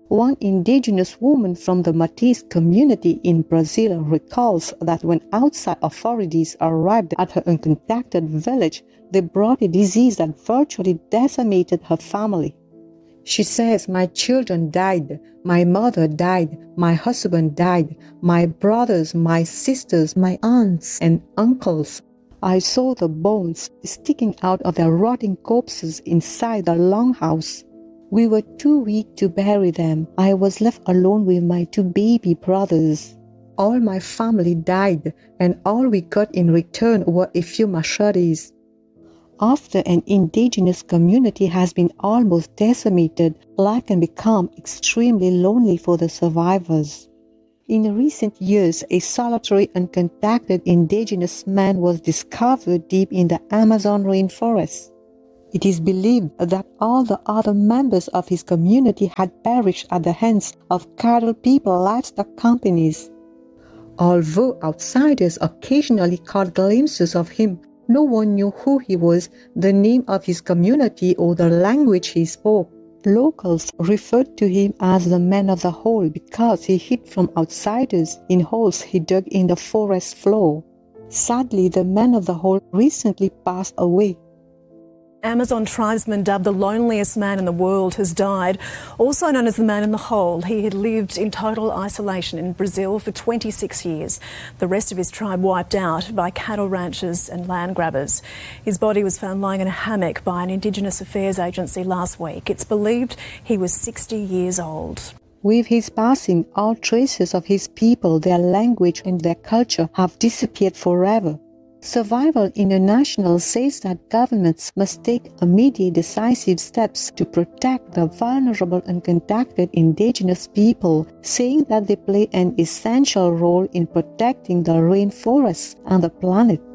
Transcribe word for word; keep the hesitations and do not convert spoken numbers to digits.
One indigenous woman from the Matisse community in Brazil recalls that when outside authorities arrived at her uncontacted village, they brought a disease that virtually decimated her family. She says, "My children died, my mother died, my husband died, my brothers, my sisters, my aunts and uncles. I saw the bones sticking out of their rotting corpses inside the longhouse. We were too weak to bury them. I was left alone with my two baby brothers. All my family died, and all we got in return were a few machetes." After an indigenous community has been almost decimated, life can become extremely lonely for the survivors. In recent years, a solitary, uncontacted indigenous man was discovered deep in the Amazon rainforest. It is believed that all the other members of his community had perished at the hands of cattle people livestock companies. Although outsiders occasionally caught glimpses of him, no one knew who he was, the name of his community, or the language he spoke. Locals referred to him as the man of the hole because he hid from outsiders in holes he dug in the forest floor. Sadly, the man of the hole recently passed away. Amazon tribesman dubbed the loneliest man in the world has died. Also known as the man in the hole, he had lived in total isolation in Brazil for twenty-six years. The rest of his tribe wiped out by cattle ranchers and land grabbers. His body was found lying in a hammock by an Indigenous Affairs agency last week. It's believed he was sixty years old. With his passing, all traces of his people, their language and their culture have disappeared forever. Survival International says that governments must take immediate decisive steps to protect the vulnerable uncontacted indigenous people, saying that they play an essential role in protecting the rainforests and the planet.